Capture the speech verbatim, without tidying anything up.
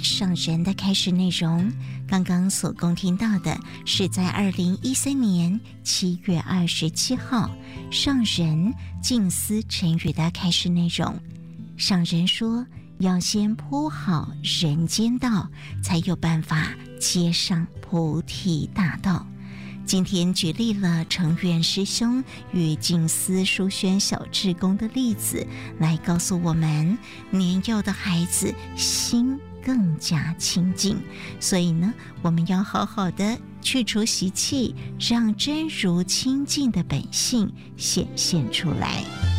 上人的开示内容，刚刚所共听到的是在二零一三年七月二十七号上人静思晨语的开示内容。上人说，要先铺好人间道，才有办法接上菩提大道。今天举例了成远师兄与静思书轩小志工的例子，来告诉我们，年幼的孩子心更加清净，所以呢，我们要好好的去除习气，让真如清净的本性显现出来。